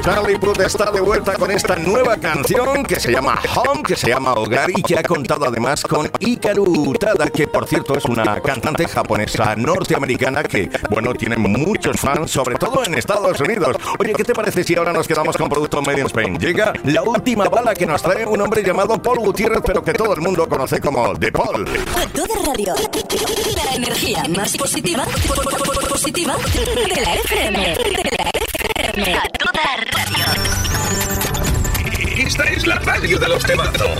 Charlie Puth está de vuelta con esta nueva canción que se llama Home, que se llama Hogar y que ha contado además con Hikaru Utada, que por cierto es una cantante japonesa norteamericana que, bueno, tiene muchos fans, sobre todo en Estados Unidos. Oye, ¿qué te parece si ahora nos quedamos con producto Made in Spain? Llega la última bala que nos trae un hombre llamado Paul Gutiérrez, pero que todo el mundo conoce como The Paul. A toda radio. La energía más positiva de la FM. A toda radio. Esta es la radio de los temazos.